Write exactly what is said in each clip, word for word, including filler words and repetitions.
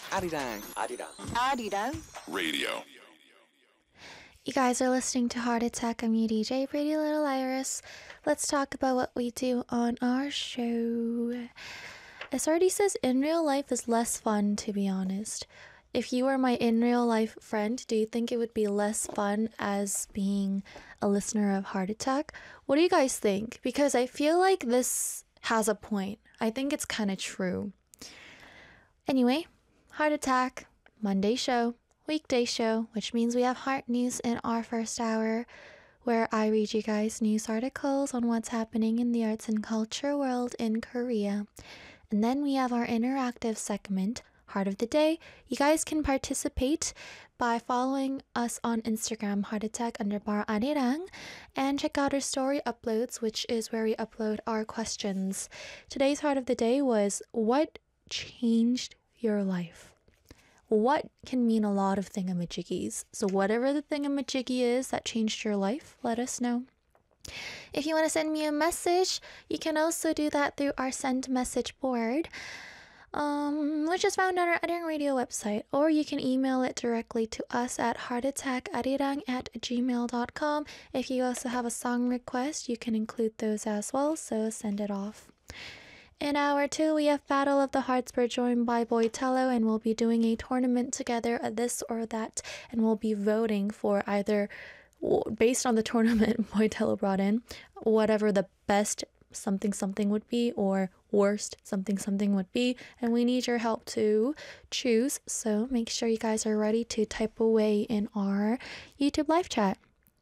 아리랑 아리랑 아리랑 Radio. You guys are listening to Heart Attack. I'm your D J, Pretty Little Iris. Let's talk about what we do on our show. S R D says in real life is less fun, to be honest. If you were my in real life friend, do you think it would be less fun as being a listener of Heart Attack? What do you guys think? Because I feel like this has a point. I think it's kind of true. Anyway, Heart Attack, Monday show, weekday show, which means we have Heart News in our first hour, where I read you guys news articles on what's happening in the arts and culture world in Korea. And then we have our interactive segment, Heart of the Day. You guys can participate by following us on Instagram, Heart Attack underbar 아리랑, and check out our story uploads, which is where we upload our questions. Today's Heart of the Day was, what changed your life? What can mean a lot of thingamajiggies. So whatever the thingamajiggy is that changed your life, let us know. If you want to send me a message, you can also do that through our send message board, um, which is found on our Arirang Radio website, or you can email it directly to us at heartattackarirang at gmail dot com. If you also have a song request, you can include those as well, so send it off. In hour two, we have Battle of the Hearts. We're joined by Boitello, and we'll be doing a tournament together, a this or that, and we'll be voting for either, based on the tournament Boitello brought in, whatever the best something something would be, or worst something something would be, and we need your help to choose, so make sure you guys are ready to type away in our YouTube live chat.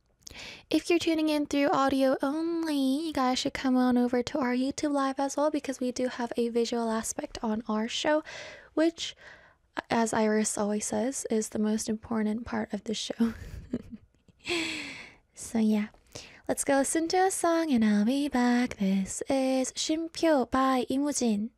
If you're tuning in through audio only, you guys should come on over to our YouTube live as well, because we do have a visual aspect on our show, which, as Iris always says, is the most important part of the show. So yeah, let's go listen to a song and I'll be back. This is 쉼표 by 이무진.